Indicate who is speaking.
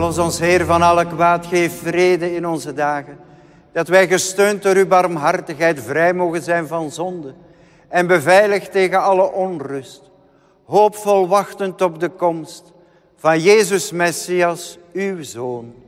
Speaker 1: Verlos ons, Heer, van alle kwaad, geef vrede in onze dagen, dat wij gesteund door uw barmhartigheid vrij mogen zijn van zonde en beveiligd tegen alle onrust, hoopvol wachtend op de komst van Jezus Messias, uw Zoon.